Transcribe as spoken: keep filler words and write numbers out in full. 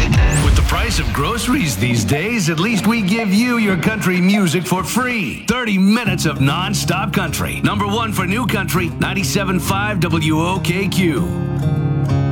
With the price of groceries these days, at least we give you your country music for free. thirty minutes of non-stop country. Number one for new country, ninety-seven point five W O K Q.